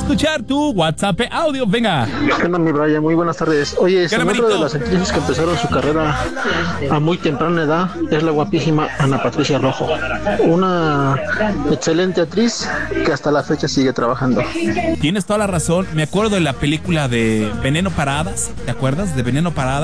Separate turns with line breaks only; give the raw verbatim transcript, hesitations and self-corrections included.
escuchar tu WhatsApp audio. Venga.
¿Qué onda, mi Brian? Muy buenas tardes. Oye,
¿Qué
otra
onda,
de las actrices que empezaron su carrera a muy temprana edad es la guapísima Ana Patricia Rojo. Una excelente actriz que hasta la fecha sigue trabajando.
Tienes toda la razón. Me acuerdo de la película de Veneno para Hadas. ¿Te acuerdas de Veneno para Hadas?